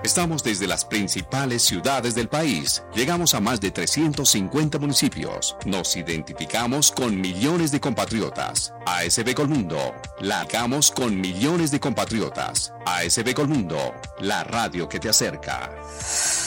Estamos desde las principales ciudades del país. Llegamos a más de 350 municipios. Nos identificamos con millones de compatriotas. ASB Colmundo. La hagamos con millones de compatriotas. ASB Colmundo. La radio que te acerca.